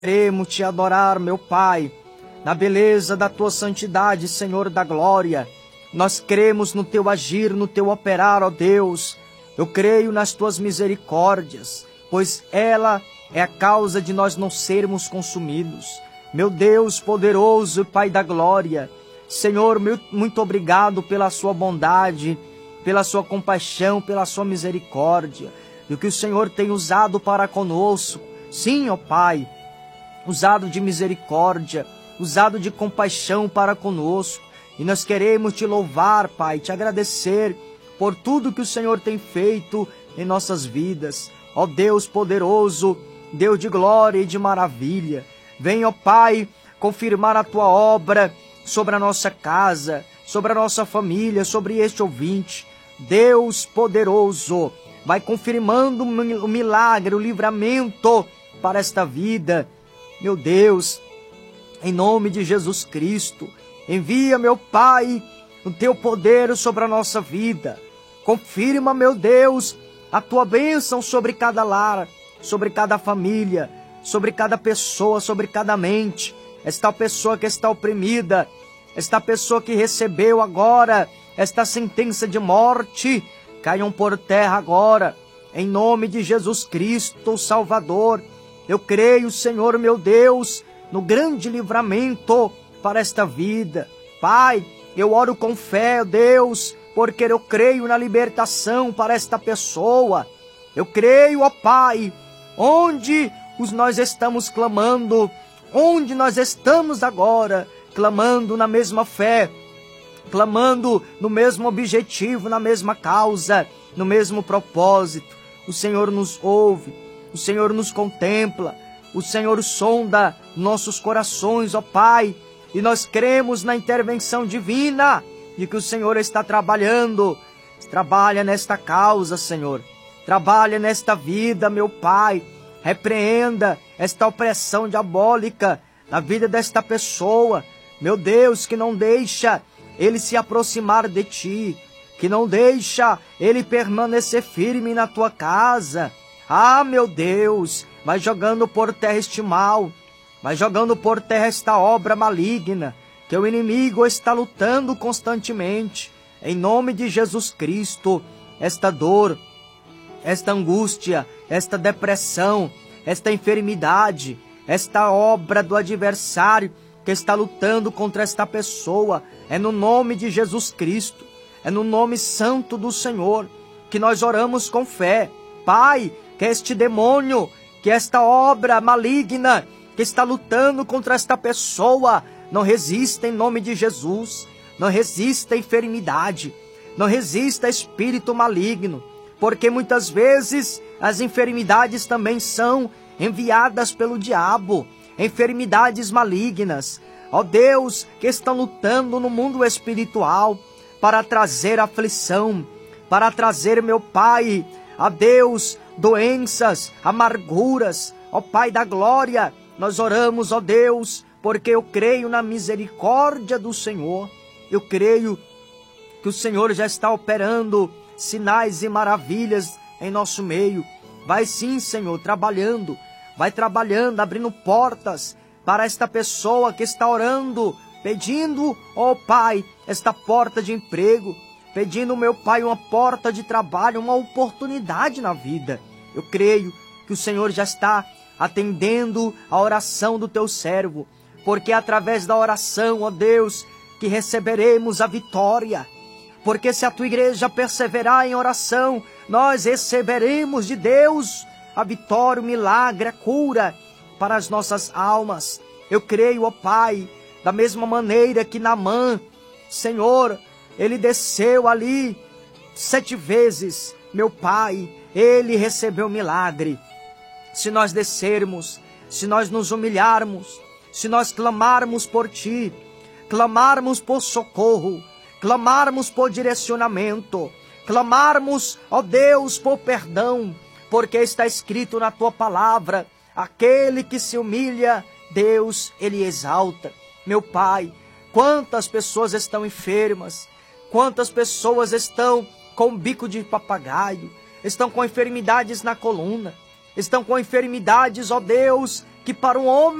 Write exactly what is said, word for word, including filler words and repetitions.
Queremos te adorar, meu Pai, na beleza da tua santidade, Senhor da glória. Nós cremos no teu agir, no teu operar, ó Deus. Eu creio nas tuas misericórdias, pois ela é a causa de nós não sermos consumidos. Meu Deus poderoso, Pai da glória, Senhor, muito obrigado pela sua bondade, pela sua compaixão, pela sua misericórdia, e o que o Senhor tem usado para conosco. Sim, ó Pai, usado de misericórdia, usado de compaixão para conosco. E nós queremos te louvar, Pai, te agradecer por tudo que o Senhor tem feito em nossas vidas. Ó Deus poderoso, Deus de glória e de maravilha, vem, ó Pai, confirmar a tua obra sobre a nossa casa, sobre a nossa família, sobre este ouvinte. Deus poderoso, vai confirmando o milagre, o livramento para esta vida. Meu Deus, em nome de Jesus Cristo, envia, meu Pai, o teu poder sobre a nossa vida. Confirma, meu Deus, a tua bênção sobre cada lar, sobre cada família, sobre cada pessoa, sobre cada mente. Esta pessoa que está oprimida, esta pessoa que recebeu agora esta sentença de morte, caiam por terra agora, em nome de Jesus Cristo, o Salvador. Eu creio, Senhor meu Deus, no grande livramento para esta vida. Pai, eu oro com fé, Deus, porque eu creio na libertação para esta pessoa. Eu creio, ó Pai, onde os nós estamos clamando, onde nós estamos agora, clamando na mesma fé, clamando no mesmo objetivo, na mesma causa, no mesmo propósito. O Senhor nos ouve, o Senhor nos contempla, o Senhor sonda nossos corações, ó Pai, e nós cremos na intervenção divina de que o Senhor está trabalhando. Trabalha nesta causa, Senhor, trabalha nesta vida, meu Pai. Repreenda esta opressão diabólica na vida desta pessoa, meu Deus, que não deixa ele se aproximar de ti, que não deixa ele permanecer firme na tua casa. Ah, meu Deus, vai jogando por terra este mal, vai jogando por terra esta obra maligna, que o inimigo está lutando constantemente. Em nome de Jesus Cristo, esta dor, esta angústia, esta depressão, esta enfermidade, esta obra do adversário que está lutando contra esta pessoa, é no nome de Jesus Cristo, é no nome santo do Senhor que nós oramos com fé. Pai, que este demônio, que esta obra maligna que está lutando contra esta pessoa, não resista em nome de Jesus, não resista a enfermidade, não resista a espírito maligno, porque muitas vezes as enfermidades também são enviadas pelo diabo, enfermidades malignas, ó Deus, que estão lutando no mundo espiritual para trazer aflição, para trazer, meu Pai, a Deus, doenças, amarguras. Ó Pai da glória, nós oramos, ó Deus, porque eu creio na misericórdia do Senhor. Eu creio que o Senhor já está operando sinais e maravilhas em nosso meio. Vai sim, Senhor, trabalhando, vai trabalhando, abrindo portas para esta pessoa que está orando, pedindo, ó Pai, esta porta de emprego, pedindo, meu Pai, uma porta de trabalho, uma oportunidade na vida. Eu creio que o Senhor já está atendendo a oração do teu servo, porque é através da oração, ó Deus, que receberemos a vitória. Porque se a tua igreja perseverar em oração, nós receberemos de Deus a vitória, o milagre, a cura para as nossas almas. Eu creio, ó Pai, da mesma maneira que Naamã, Senhor, ele desceu ali sete vezes, meu Pai, ele recebeu milagre. Se nós descermos, se nós nos humilharmos, se nós clamarmos por Ti, clamarmos por socorro, clamarmos por direcionamento, clamarmos, ó Deus, por perdão, porque está escrito na Tua palavra, aquele que se humilha, Deus, Ele exalta. Meu Pai, quantas pessoas estão enfermas, quantas pessoas estão com bico de papagaio, estão com enfermidades na coluna, estão com enfermidades, ó Deus, que para um homem